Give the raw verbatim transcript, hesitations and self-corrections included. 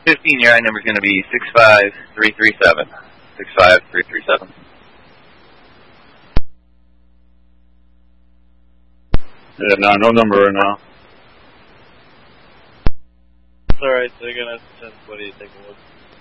fifteen, your I number is going to be six five three three seven. six five three three seven. Yeah, no, no number right now. Alright, so you're going to send, what do you think it was?